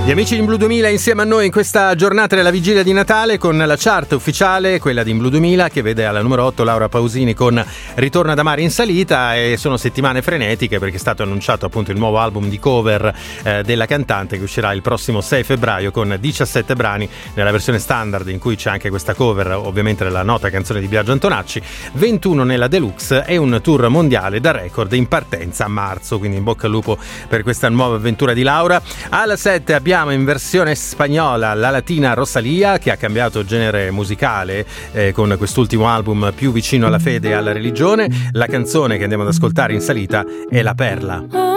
Gli amici di In Blu 2000 insieme a noi in questa giornata della vigilia di Natale con la chart ufficiale, quella di In Blu 2000, che vede alla numero 8 Laura Pausini con Ritorna da mare in salita, e sono settimane frenetiche perché è stato annunciato appunto il nuovo album di cover della cantante, che uscirà il prossimo 6 febbraio con 17 brani nella versione standard, in cui c'è anche questa cover ovviamente della nota canzone di Biagio Antonacci, 21 nella deluxe, e un tour mondiale da record in partenza a marzo, quindi in bocca al lupo per questa nuova avventura di Laura. Alla 7 abbiamo in versione spagnola la latina Rosalía, che ha cambiato genere musicale con quest'ultimo album più vicino alla fede e alla religione. La canzone che andiamo ad ascoltare in salita è La Perla.